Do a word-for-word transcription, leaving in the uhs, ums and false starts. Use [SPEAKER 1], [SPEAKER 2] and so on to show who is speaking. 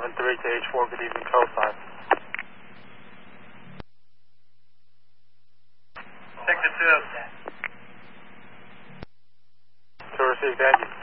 [SPEAKER 1] seven three to H four, good evening, call sign.
[SPEAKER 2] Sector two.
[SPEAKER 1] To receive, thank you.